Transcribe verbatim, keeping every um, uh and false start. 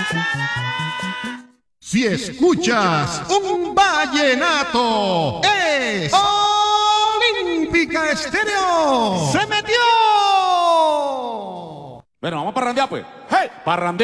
Si escuchas un vallenato, es Olímpica Estéreo. ¡Se metió! Bueno, vamos a parrandear, pues. ¡Hey! Parrandear.